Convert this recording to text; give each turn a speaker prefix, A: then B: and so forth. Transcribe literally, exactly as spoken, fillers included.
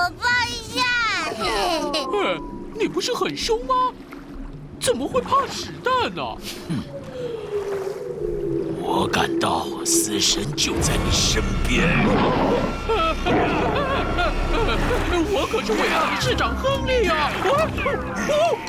A: 抱一下。
B: 哎，你不是很凶吗？怎么会怕屎蛋呢？
C: 我感到死神就在你身边。
B: 我可是伟大理事长亨利啊！